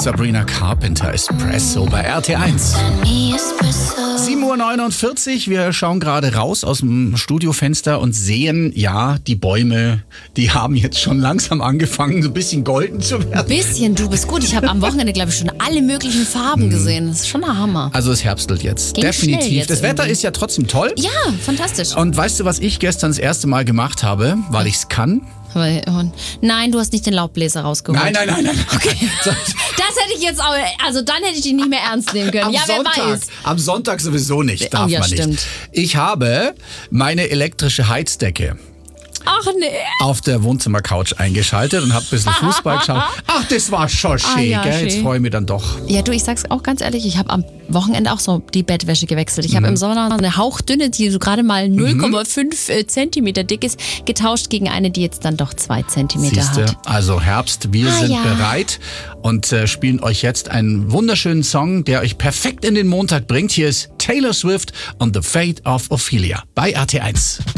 Sabrina Carpenter, Espresso bei RT1. 7:49 Uhr, wir schauen gerade raus aus dem Studiofenster und sehen, ja, die Bäume, die haben jetzt schon langsam angefangen, so ein bisschen golden zu werden. Ein bisschen, du bist gut. Ich habe am Wochenende, glaube ich, schon alle möglichen Farben gesehen. Das ist schon ein Hammer. Also es herbstelt jetzt, Ging definitiv. schnell jetzt Das Wetter irgendwie. ist ja trotzdem toll. Ja, fantastisch. Und weißt du, was ich gestern das erste Mal gemacht habe, weil ich es kann? Nein, du hast nicht den Laubbläser rausgeholt. Nein. Okay. Das hätte ich jetzt auch, also dann hätte ich dich nicht mehr ernst nehmen können. Wer weiß. Am Sonntag sowieso nicht, darf ja, man nicht. stimmt. Ich habe meine elektrische Heizdecke Ach nee. auf der Wohnzimmercouch eingeschaltet und habe ein bisschen Fußball geschaut. Ach, das war schon schön, ja, gell? schön. Jetzt freue ich mich dann doch. Ja, du, ich sag's auch ganz ehrlich, ich habe am Wochenende auch so die Bettwäsche gewechselt. Ich habe im Sommer eine hauchdünne, die so gerade mal 0,5 Zentimeter dick ist, getauscht gegen eine, die jetzt dann doch 2 Zentimeter Siehste, hat. also Herbst, wir sind ja. bereit und spielen euch jetzt einen wunderschönen Song, der euch perfekt in den Montag bringt. Hier ist Taylor Swift und The Fate of Ophelia bei RT1.